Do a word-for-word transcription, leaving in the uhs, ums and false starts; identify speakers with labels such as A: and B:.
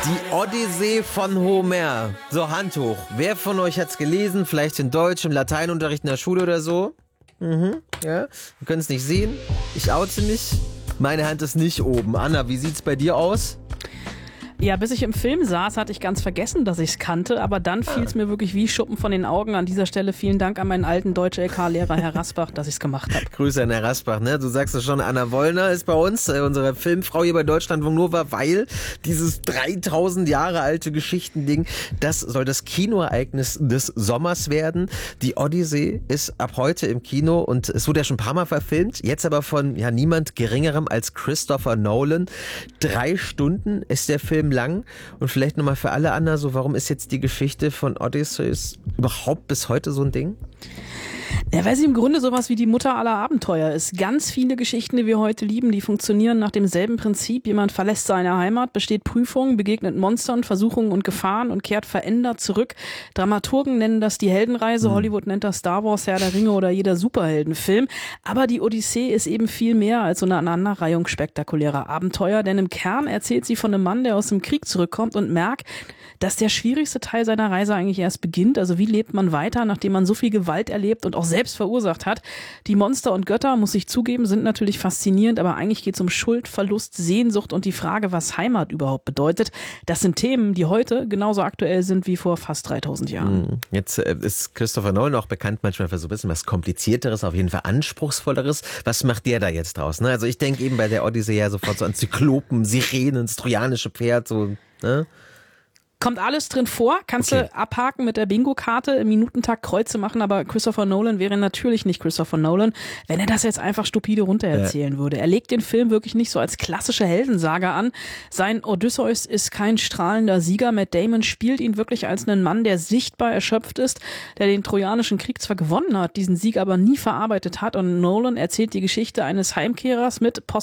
A: Die Odyssee von Homer. So, Hand hoch. Wer von euch hat's gelesen? Vielleicht in Deutsch, im Lateinunterricht in der Schule oder so? Mhm, ja. Wir können es nicht sehen. Ich oute mich. Meine Hand ist nicht oben. Anna, wie sieht's bei dir aus?
B: Ja, bis ich im Film saß, hatte ich ganz vergessen, dass ich es kannte, aber dann fiel es mir wirklich wie Schuppen von den Augen. An dieser Stelle vielen Dank an meinen alten Deutsch-L K-Lehrer, Herr Rasbach, dass ich es gemacht habe.
A: Grüße an Herr Rasbach, ne? Du sagst es schon, Anna Wollner ist bei uns, äh, unsere Filmfrau hier bei Deutschlandfunk Nova, weil dieses dreitausend Jahre alte Geschichtending, das soll das Kinoereignis des Sommers werden. Die Odyssee ist ab heute im Kino und es wurde ja schon ein paar Mal verfilmt, jetzt aber von ja niemand Geringerem als Christopher Nolan. Drei Stunden ist der Film lang und vielleicht nochmal für alle Anna, so warum ist jetzt die Geschichte von Odysseus überhaupt bis heute so ein Ding?
B: Ja, weil sie im Grunde sowas wie die Mutter aller Abenteuer ist. Ganz viele Geschichten, die wir heute lieben, die funktionieren nach demselben Prinzip. Jemand verlässt seine Heimat, besteht Prüfungen, begegnet Monstern, Versuchungen und Gefahren und kehrt verändert zurück. Dramaturgen nennen das die Heldenreise, Hollywood nennt das Star Wars, Herr der Ringe oder jeder Superheldenfilm. Aber die Odyssee ist eben viel mehr als so eine Aneinanderreihung spektakulärer Abenteuer, denn im Kern erzählt sie von einem Mann, der aus dem Krieg zurückkommt und merkt, dass der schwierigste Teil seiner Reise eigentlich erst beginnt. Also wie lebt man weiter, nachdem man so viel Gewalt erlebt und auch selbst verursacht hat. Die Monster und Götter, muss ich zugeben, sind natürlich faszinierend, aber eigentlich geht es um Schuld, Verlust, Sehnsucht und die Frage, was Heimat überhaupt bedeutet. Das sind Themen, die heute genauso aktuell sind wie vor fast dreitausend Jahren.
A: Jetzt ist Christopher Nolan auch bekannt manchmal für so ein bisschen was Komplizierteres, auf jeden Fall Anspruchsvolleres. Was macht der da jetzt draus? Ne? Also ich denke eben bei der Odyssee ja sofort so an Zyklopen, Sirenen, das trojanische Pferd, so, ne?
B: Kommt alles drin vor, kannst okay. du abhaken mit der Bingo-Karte, im Minutentakt Kreuze machen, aber Christopher Nolan wäre natürlich nicht Christopher Nolan, wenn er das jetzt einfach stupide runtererzählen ja. würde. Er legt den Film wirklich nicht so als klassische Heldensaga an. Sein Odysseus ist kein strahlender Sieger. Matt Damon spielt ihn wirklich als einen Mann, der sichtbar erschöpft ist, der den Trojanischen Krieg zwar gewonnen hat, diesen Sieg aber nie verarbeitet hat, und Nolan erzählt die Geschichte eines Heimkehrers mit